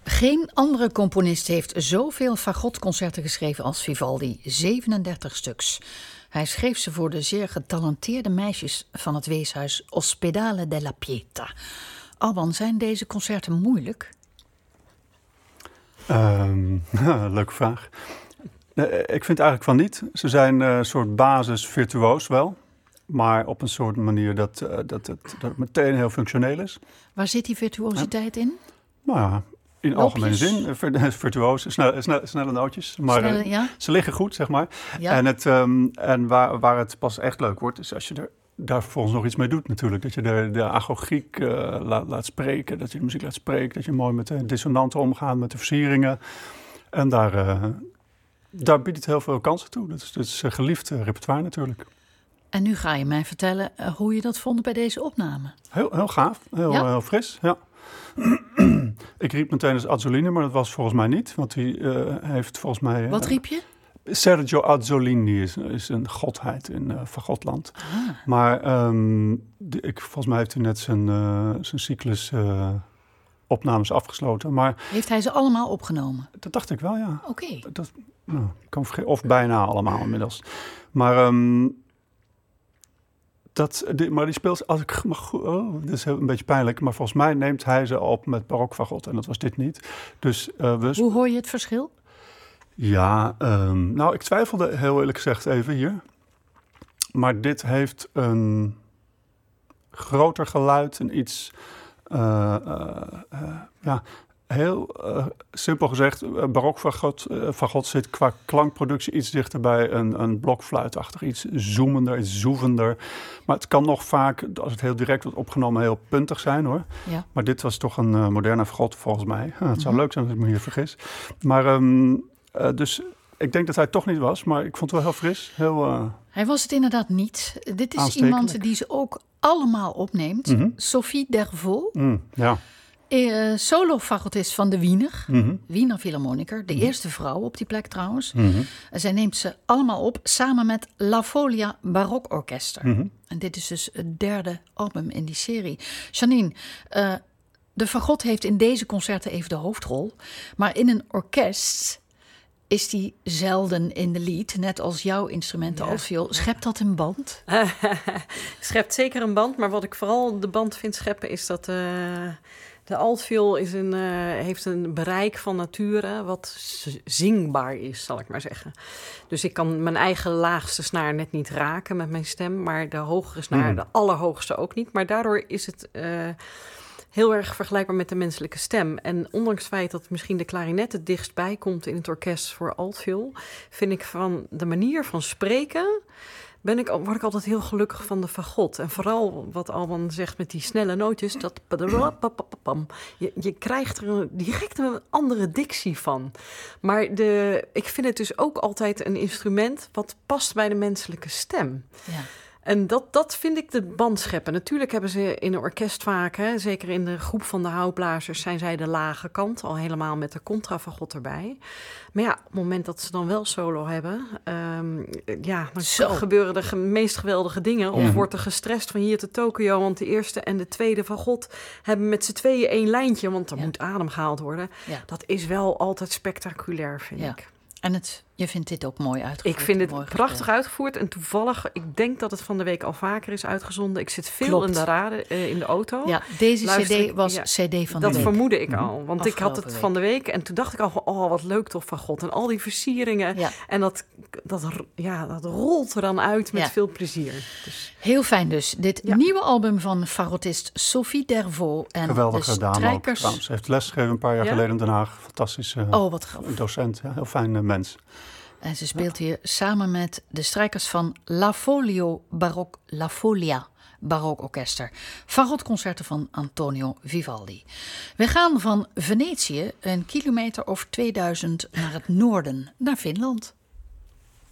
Geen andere componist heeft zoveel fagotconcerten geschreven als Vivaldi, 37 stuks. Hij schreef ze voor de zeer getalenteerde meisjes van het weeshuis Ospedale della Pietà. Alban, zijn deze concerten moeilijk? Leuke vraag. Ik vind eigenlijk van niet. Ze zijn een soort basis virtuoos wel. Maar op een soort manier dat het meteen heel functioneel is. Waar zit die virtuositeit in? Nou ja, in algemene zin. Virtuoos, snelle nootjes. Maar ze liggen goed, zeg maar. Ja. En waar het pas echt leuk wordt, is als je daar vervolgens nog iets mee doet natuurlijk. Dat je de agogiek laat spreken, dat je de muziek laat spreken. Dat je mooi met de dissonanten omgaat, met de versieringen. En daar biedt het heel veel kansen toe. Dat is geliefd repertoire natuurlijk. En nu ga je mij vertellen hoe je dat vond bij deze opname. Heel gaaf, heel fris, ja. Ik riep meteen eens Azzolini, maar dat was volgens mij niet. Want die heeft volgens mij... Wat riep je? Sergio Azzolini is een godheid in Fagotland. Maar volgens mij heeft hij net zijn cyclus opnames afgesloten. Maar heeft hij ze allemaal opgenomen? Dat dacht ik wel, ja. Oké. Of bijna allemaal inmiddels. Maar... Maar die speelt, als ik mag, dat is een beetje pijnlijk, maar volgens mij neemt hij ze op met barokfagot en dat was dit niet. Dus, hoe hoor je het verschil? Ja, ik twijfelde heel eerlijk gezegd even hier. Maar dit heeft een groter geluid en iets, heel simpel gezegd, barokfagot zit qua klankproductie iets dichter bij een blokfluitachtig. Iets zoemender, iets zoevender. Maar het kan nog vaak, als het heel direct wordt opgenomen, heel puntig zijn hoor. Ja. Maar dit was toch een moderne fagot volgens mij. Het zou leuk zijn als ik me hier vergis. Maar dus ik denk dat hij het toch niet was, maar ik vond het wel heel fris. Hij was het inderdaad niet. Dit is iemand die ze ook allemaal opneemt. Sophie Dervaux. Ja. Solofagotist van de Wiener Philharmoniker. De eerste vrouw op die plek trouwens. Zij neemt ze allemaal op samen met La Folia Barokorkester. En dit is dus het derde album in die serie. Janine, de fagot heeft in deze concerten even de hoofdrol. Maar in een orkest is die zelden in de lead. Net als jouw instrument, de altviool. Schept dat een band? Schept zeker een band. Maar wat ik vooral de band vind scheppen is dat... De altviool heeft een bereik van nature wat zingbaar is, zal ik maar zeggen. Dus ik kan mijn eigen laagste snaar net niet raken met mijn stem, maar de hogere snaar, de allerhoogste ook niet. Maar daardoor is het heel erg vergelijkbaar met de menselijke stem. En ondanks het feit dat misschien de klarinet het dichtst bij komt in het orkest voor altviool, vind ik van de manier van spreken... word ik altijd heel gelukkig van de fagot. En vooral wat Alban zegt met die snelle nootjes... Je krijgt er direct een andere dictie van. Maar ik vind het dus ook altijd een instrument... wat past bij de menselijke stem. Ja. En dat vind ik de band scheppen. Natuurlijk hebben ze in een orkest vaak... zeker in de groep van de houtblazers... zijn zij de lage kant, al helemaal met de contrafagot erbij. Maar ja, op het moment dat ze dan wel solo hebben... dan gebeuren de meest geweldige dingen. Of wordt er gestrest van hier te Tokio... want de eerste en de tweede fagot hebben met z'n tweeën één lijntje... want er moet adem gehaald worden. Ja. Dat is wel altijd spectaculair, vind ik. En je vindt dit ook mooi uitgevoerd? Ik vind het prachtig uitgevoerd. En toevallig, ik denk dat het van de week al vaker is uitgezonden. Ik zit veel in de raden in de auto. Ja, deze cd was cd van de week. Dat vermoedde ik al. Want ik had het van de week. En toen dacht ik al van, wat leuk toch van God. En al die versieringen. Ja. En dat rolt er dan uit met veel plezier. Dus. Heel fijn dus. Dit nieuwe album van fagotist Sophie Dervaux. En geweldige de dame strijkers. ook. Ze heeft lesgegeven een paar jaar geleden in Den Haag. Fantastisch wat gaaf. docent. Ja, heel fijn mens. En ze speelt hier samen met de strijkers van La Folia Barokorkester. Fagotconcerten van Antonio Vivaldi. We gaan van Venetië een kilometer of 2000 naar het noorden, naar Finland.